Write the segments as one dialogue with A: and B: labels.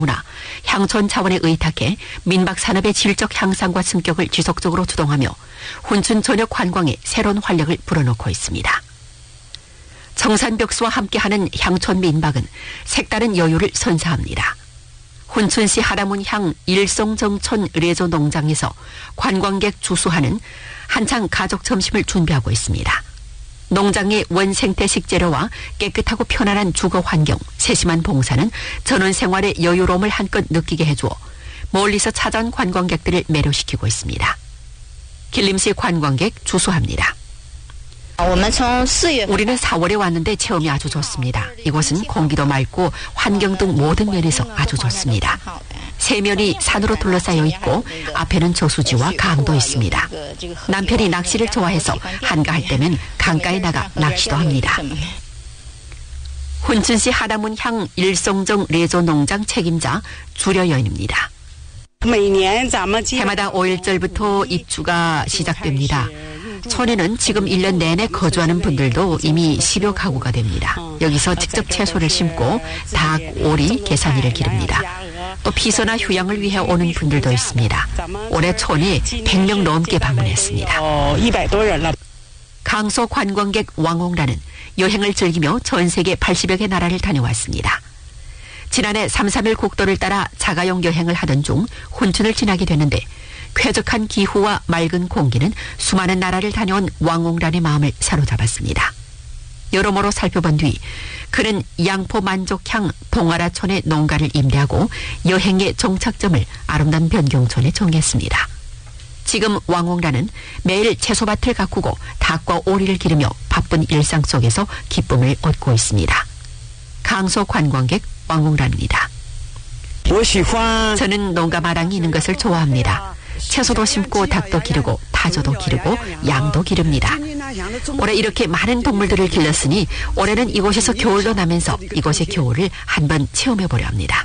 A: 문화, 향촌 차원에 의탁해 민박 산업의 질적 향상과 승격을 지속적으로 주동하며 훈춘 전역 관광에 새로운 활력을 불어넣고 있습니다. 청산벽수와 함께하는 향촌 민박은 색다른 여유를 선사합니다. 훈춘시 하라문향 일송정촌 레조 농장에서 관광객 주수하는 한창 가족 점심을 준비하고 있습니다. 농장의 원생태 식재료와 깨끗하고 편안한 주거 환경, 세심한 봉사는 전원 생활의 여유로움을 한껏 느끼게 해주어 멀리서 찾아온 관광객들을 매료시키고 있습니다. 길림시 관광객 주수합니다. 우리는 4월에 왔는데 체험이 아주 좋습니다. 이곳은 공기도 맑고 환경 등 모든 면에서 아주 좋습니다. 세면이 산으로 둘러싸여 있고 앞에는 저수지와 강도 있습니다. 남편이 낚시를 좋아해서 한가할 때면 강가에 나가 낚시도 합니다. 훈춘시 하라문향 일송정 레조 농장 책임자 주려 여인입니다. 해마다 5일절부터 입주가 시작됩니다. 촌에는 지금 1년 내내 거주하는 분들도 이미 10여 가구가 됩니다. 여기서 직접 채소를 심고 닭, 오리, 계산이를 기릅니다. 또 피서나 휴양을 위해 오는 분들도 있습니다. 올해 촌에 100명 넘게 방문했습니다. 강서 관광객 왕홍라는 여행을 즐기며 전 세계 80여 개 나라를 다녀왔습니다. 지난해 3, 3일 국도를 따라 자가용 여행을 하던 중 훈춘을 지나게 됐는데 쾌적한 기후와 맑은 공기는 수많은 나라를 다녀온 왕홍란의 마음을 사로잡았습니다. 여러모로 살펴본 뒤 그는 양포 만족향 봉아라촌의 농가를 임대하고 여행의 정착점을 아름다운 변경촌에 정했습니다. 지금 왕홍란은 매일 채소밭을 가꾸고 닭과 오리를 기르며 바쁜 일상 속에서 기쁨을 얻고 있습니다. 강서 관광객 왕홍란입니다. 저는 농가 마당이 있는 것을 좋아합니다. 채소도 심고 닭도 기르고 타조도 기르고 양도 기릅니다. 올해 이렇게 많은 동물들을 길렀으니 올해는 이곳에서 겨울도 나면서 이곳의 겨울을 한번 체험해보려 합니다.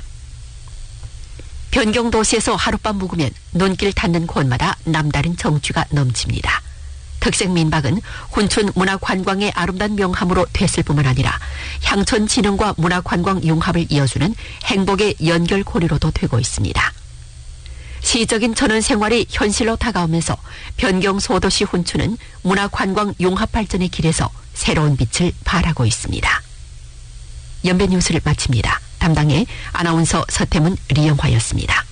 A: 변경도시에서 하룻밤 묵으면 눈길 닿는 곳마다 남다른 정취가 넘칩니다. 특색 민박은 훈춘 문화관광의 아름다운 명함으로 됐을 뿐만 아니라 향촌 진흥과 문화관광 융합을 이어주는 행복의 연결고리로도 되고 있습니다. 시적인 전원 생활이 현실로 다가오면서 변경 소도시 훈춘은 문화관광 융합 발전의 길에서 새로운 빛을 발하고 있습니다. 연변 뉴스를 마칩니다. 담당의 아나운서 서태문 리영화였습니다.